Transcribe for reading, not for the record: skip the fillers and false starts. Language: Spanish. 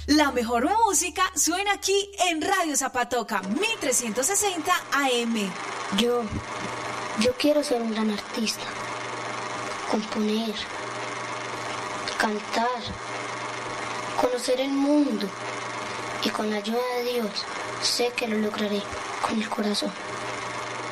La mejor música suena aquí en Radio Zapatoca, 1360 AM. Yo quiero ser un gran artista, componer, cantar, conocer el mundo y con la ayuda de Dios sé que lo lograré con el corazón.